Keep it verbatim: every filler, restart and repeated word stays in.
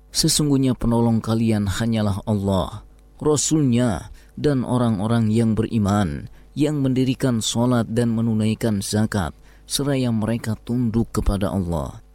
Sesungguhnya penolong kalian hanyalah Allah, Rasul-Nya, dan orang-orang yang beriman, yang mendirikan sholat dan menunaikan zakat, seraya mereka tunduk kepada Allah.